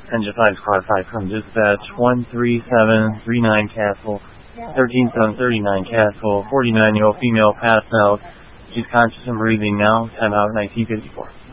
Engine 5 Squad 5 from dispatch 13739 Castle, 13739 Castle, 49-year-old female passed out. She's conscious and breathing now. Time out 1954.